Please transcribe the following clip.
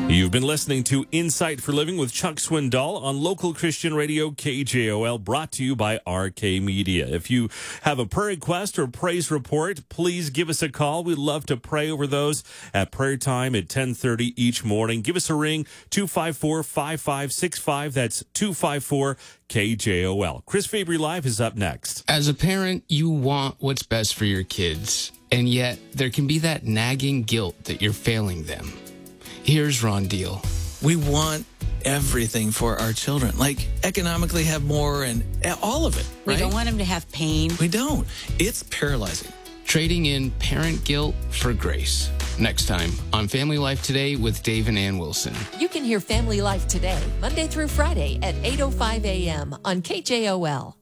You've been listening to Insight for Living with Chuck Swindoll on local Christian radio KJOL, brought to you by RK Media. If you have a prayer request or praise report, please give us a call. We'd love to pray over those at prayer time at 10:30 each morning. Give us a ring, 254-5565. That's 254-KJOL. Chris Fabry Live is up next. As a parent, you want what's best for your kids, and yet there can be that nagging guilt that you're failing them. Here's Ron Deal. We want everything for our children, like economically have more and all of it, right? We don't want them to have pain. We don't. It's paralyzing. Trading in parent guilt for grace. Next time on Family Life Today with Dave and Ann Wilson. You can hear Family Life Today, Monday through Friday at 8:05 a.m. on KJOL.